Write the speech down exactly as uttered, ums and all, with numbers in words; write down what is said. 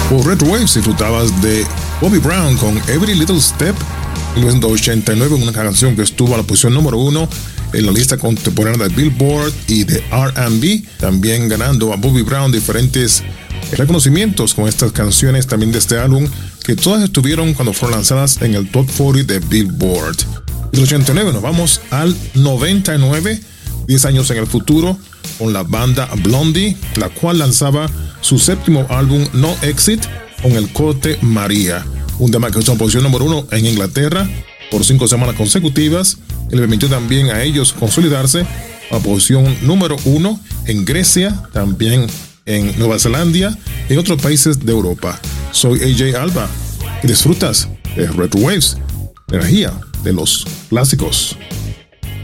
Por Red Waves disfrutabas de Bobby Brown con Every Little Step, en mil novecientos ochenta y nueve, una canción que estuvo a la posición número uno en la lista contemporánea de Billboard y de R and B, también ganando a Bobby Brown diferentes reconocimientos con estas canciones también de este álbum, que todas estuvieron cuando fueron lanzadas en el Top cuarenta de Billboard. Del ochenta y nueve nos vamos al noventa y nueve, diez años en el futuro, con la banda Blondie, la cual lanzaba su séptimo álbum No Exit con el corte María, un tema que estuvo en posición número uno en Inglaterra por cinco semanas consecutivas y le permitió también a ellos consolidarse a la posición número uno en Grecia, también en Nueva Zelanda y en otros países de Europa. Soy A J Alba y disfrutas de Red Waves, la energía de los clásicos.